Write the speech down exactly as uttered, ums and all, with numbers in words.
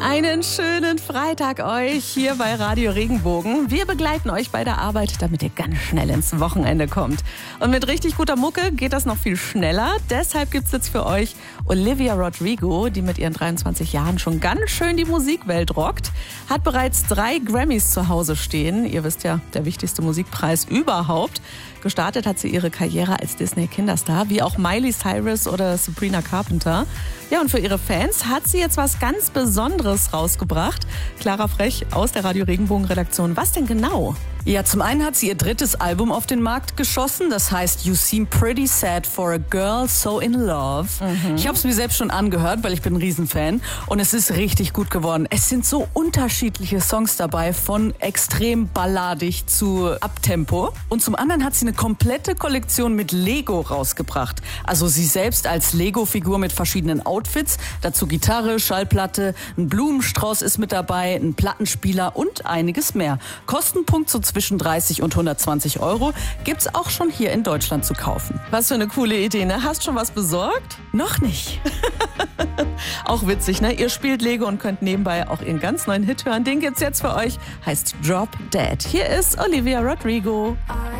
Einen schönen Freitag euch hier bei Radio Regenbogen. Wir begleiten euch bei der Arbeit, damit ihr ganz schnell ins Wochenende kommt. Und mit richtig guter Mucke geht das noch viel schneller. Deshalb gibt es jetzt für euch Olivia Rodrigo, die mit ihren dreiundzwanzig Jahren schon ganz schön die Musikwelt rockt. Hat bereits drei Grammys zu Hause stehen. Ihr wisst ja, der wichtigste Musikpreis überhaupt. Gestartet hat sie ihre Karriere als Disney-Kinderstar, wie auch Miley Cyrus oder Sabrina Carpenter. Ja, und für ihre Fans hat sie jetzt was ganz Besonderes rausgebracht. Clara Frech aus der Radio Regenbogen-Redaktion. Was denn genau? Ja, zum einen hat sie ihr drittes Album auf den Markt geschossen. Das heißt You Seem Pretty Sad for a Girl So in Love. Mhm. Ich habe es mir selbst schon angehört, weil ich bin ein Riesenfan. Und es ist richtig gut geworden. Es sind so unterschiedliche Songs dabei, von extrem balladig zu Uptempo. Und zum anderen hat sie eine komplette Kollektion mit Lego rausgebracht. Also sie selbst als Lego-Figur mit verschiedenen Outfits. Dazu Gitarre, Schallplatte, ein Blumenstrauß ist mit dabei, ein Plattenspieler und einiges mehr. Kostenpunkt so zwischen dreißig und hundertzwanzig Euro. Gibt's auch schon hier in Deutschland zu kaufen. Was für eine coole Idee, ne? Hast schon was besorgt? Noch nicht. Auch witzig, ne? Ihr spielt Lego und könnt nebenbei auch ihren ganz neuen Hit hören. Den gibt's jetzt für euch. Heißt Drop Dead. Hier ist Olivia Rodrigo.